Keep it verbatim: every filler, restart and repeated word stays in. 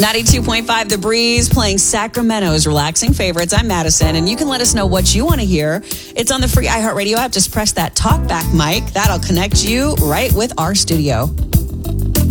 ninety-two point five The Breeze, playing Sacramento's relaxing favorites. I'm Madison, and you can let us know what you want to hear. It's on the free iHeartRadio app. Just press that talkback mic. That'll connect you right with our studio.